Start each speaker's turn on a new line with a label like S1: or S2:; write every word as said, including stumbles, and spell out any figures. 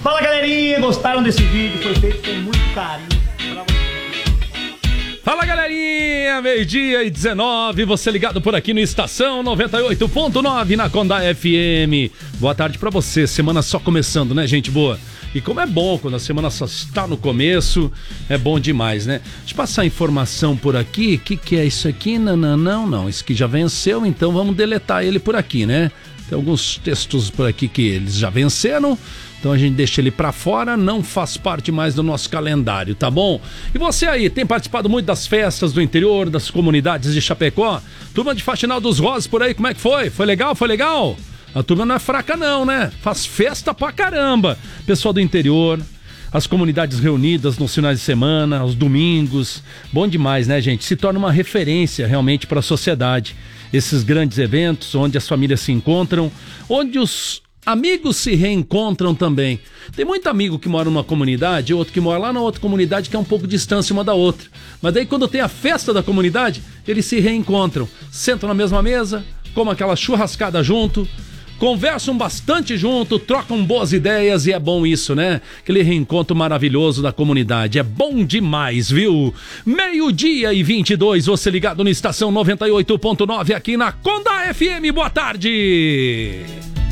S1: Fala, galerinha, gostaram desse vídeo? Foi feito com muito carinho.
S2: Fala, galerinha, meio-dia e dezenove, você ligado por aqui no Estação noventa e oito ponto nove na Condá F M. Boa tarde pra você, semana só começando, né, gente boa? E como é bom quando a semana só está no começo, é bom demais, né? Deixa eu passar informação por aqui, o que que é isso aqui? Não, não, não, não, isso aqui já venceu, então vamos deletar ele por aqui, né? Tem alguns textos por aqui que eles já venceram, então a gente deixa ele pra fora, não faz parte mais do nosso calendário, tá bom? E você aí, tem participado muito das festas do interior, das comunidades de Chapecó? Turma de Faxinal dos Rosas por aí, como é que foi? Foi legal? Foi legal? A turma não é fraca não, né? Faz festa pra caramba. Pessoal do interior, as comunidades reunidas nos finais de semana, aos domingos. Bom demais, né, gente? Se torna uma referência realmente para a sociedade. Esses grandes eventos onde as famílias se encontram, onde os amigos se reencontram também. Tem muito amigo que mora numa comunidade, outro que mora lá na outra comunidade que é um pouco distância uma da outra. Mas daí quando tem a festa da comunidade, eles se reencontram. Sentam na mesma mesa, comem aquela churrascada junto, conversam bastante junto, trocam boas ideias e é bom isso, né? Aquele reencontro maravilhoso da comunidade. É bom demais, viu? Meio-dia e vinte e dois, você ligado no Estação noventa e oito ponto nove aqui na Condá F M. Boa tarde!